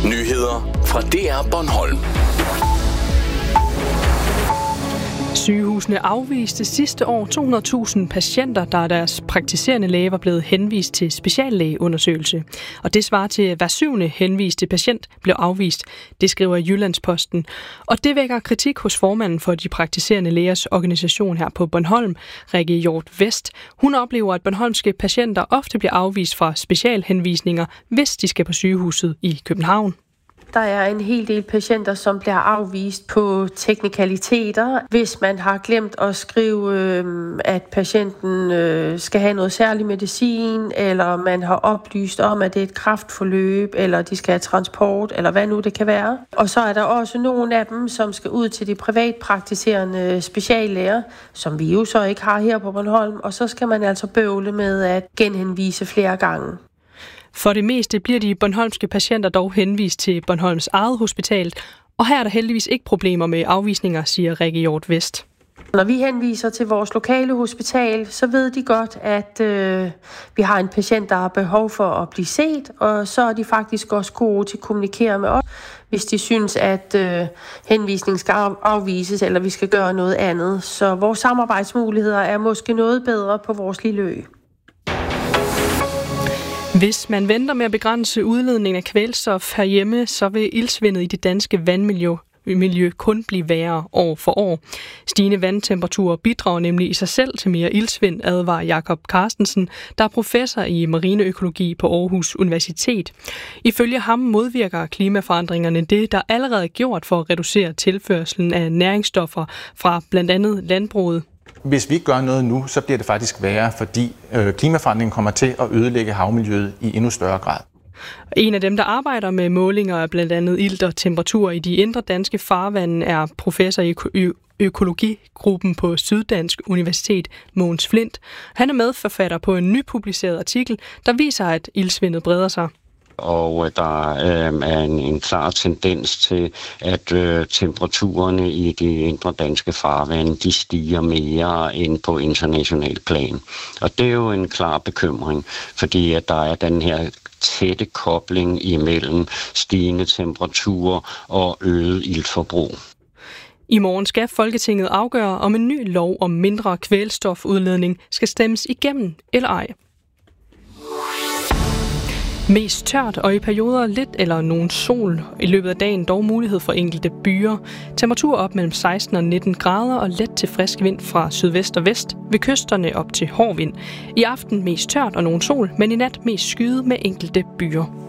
Nyheder fra DR Bornholm. Sygehusene afviste sidste år 200.000 patienter, der deres praktiserende læge var blevet henvist til speciallægeundersøgelse. Og det svarer til, at hver 7. henviste patient blev afvist, det skriver Jyllandsposten. Og det vækker kritik hos formanden for de praktiserende lægers organisation her på Bornholm, Rikke Hjort Vest. Hun oplever, at bornholmske patienter ofte bliver afvist fra specialhenvisninger, hvis de skal på sygehuset i København. Der er en hel del patienter, som bliver afvist på teknikaliteter. Hvis man har glemt at skrive, at patienten skal have noget særlig medicin, eller man har oplyst om, at det er et kræftforløb, eller de skal have transport, eller hvad nu det kan være. Og så er der også nogle af dem, som skal ud til de privatpraktiserende speciallæger, som vi jo så ikke har her på Bornholm, og så skal man altså bøvle med at genhenvise flere gange. For det meste bliver de bornholmske patienter dog henvist til Bornholms eget hospital, og her er der heldigvis ikke problemer med afvisninger, siger Rikke Hjort Vest. Når vi henviser til vores lokale hospital, så ved de godt, at vi har en patient, der har behov for at blive set, og så er de faktisk også gode til at kommunikere med os, hvis de synes, at henvisningen skal afvises, eller vi skal gøre noget andet. Så vores samarbejdsmuligheder er måske noget bedre på vores lille ø. Hvis man venter med at begrænse udledningen af kvælstof herhjemme, så vil iltsvindet i det danske vandmiljø kun blive værre år for år. Stigende vandtemperaturer bidrager nemlig i sig selv til mere iltsvind, advarer Jakob Carstensen, der er professor i marineøkologi på Aarhus Universitet. Ifølge ham modvirker klimaforandringerne det, der allerede er gjort for at reducere tilførslen af næringsstoffer fra blandt andet landbruget. Hvis vi ikke gør noget nu, så bliver det faktisk værre, fordi klimaforandringen kommer til at ødelægge havmiljøet i endnu større grad. En af dem, der arbejder med målinger af blandt andet ilt og temperatur i de indre danske farvande, er professor i økologigruppen på Syddansk Universitet, Mogens Flint. Han er medforfatter på en nypubliceret artikel, der viser, at iltsvindet breder sig. Og der er en klar tendens til, at temperaturerne i de indre danske farvande, de stiger mere end på international plan. Og det er jo en klar bekymring, fordi at der er den her tætte kobling imellem stigende temperaturer og øget iltforbrug. I morgen skal Folketinget afgøre, om en ny lov om mindre kvælstofudledning skal stemmes igennem eller ej. Mest tørt og i perioder lidt eller nogen sol. I løbet af dagen dog mulighed for enkelte byer. Temperatur op mellem 16 og 19 grader og let til frisk vind fra sydvest og vest. Ved kysterne op til hård vind. I aften mest tørt og nogen sol, men i nat mest skyet med enkelte byer.